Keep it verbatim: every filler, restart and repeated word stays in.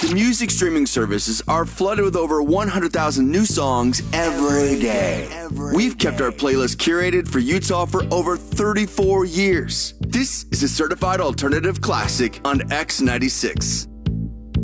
Music streaming services are flooded with over one hundred thousand new songs every day. We've kept our playlist curated for Utah for over thirty-four years. This is a certified alternative classic on X ninety-six.